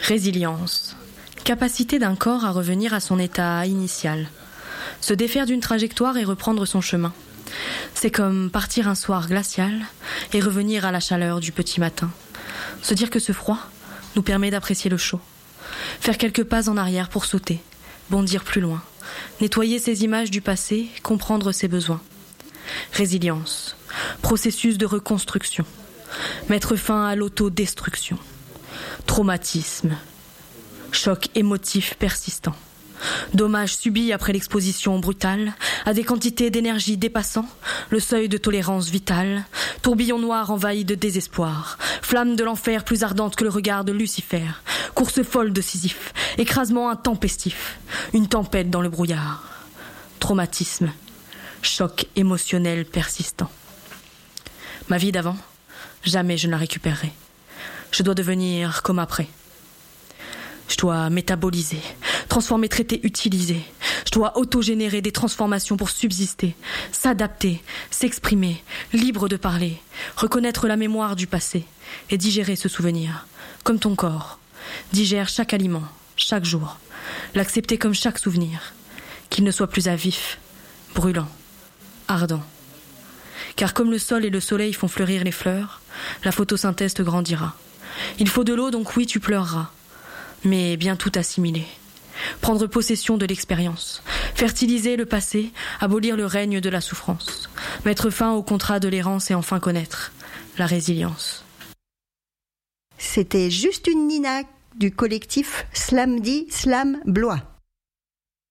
Résilience. Capacité d'un corps à revenir à son état initial. Se défaire d'une trajectoire et reprendre son chemin. C'est comme partir un soir glacial et revenir à la chaleur du petit matin. Se dire que ce froid nous permet d'apprécier le chaud. Faire quelques pas en arrière pour sauter, bondir plus loin. Nettoyer ses images du passé, comprendre ses besoins. Résilience. Processus de reconstruction. Mettre fin à l'autodestruction. Traumatisme. Choc émotif persistant. Dommages subis après l'exposition brutale à des quantités d'énergie dépassant le seuil de tolérance vitale. Tourbillon noir envahi de désespoir. Flamme de l'enfer plus ardente que le regard de Lucifer. Course folle de Sisyphe. Écrasement intempestif. Une tempête dans le brouillard. Traumatisme. Choc émotionnel persistant. Ma vie d'avant, jamais je ne la récupérerai. Je dois devenir comme après. Je dois métaboliser, transformer, traiter, utiliser. Je dois autogénérer des transformations pour subsister, s'adapter, s'exprimer, libre de parler, reconnaître la mémoire du passé et digérer ce souvenir, comme ton corps. Digère chaque aliment, chaque jour, l'accepter comme chaque souvenir, qu'il ne soit plus à vif, brûlant, ardent. Car comme le sol et le soleil font fleurir les fleurs, la photosynthèse te grandira. Il faut de l'eau, donc oui, tu pleureras. Mais bien tout assimiler. Prendre possession de l'expérience. Fertiliser le passé, abolir le règne de la souffrance. Mettre fin au contrat de l'errance et enfin connaître la résilience. C'était juste une Nina du collectif Slam Dit Slam Blois.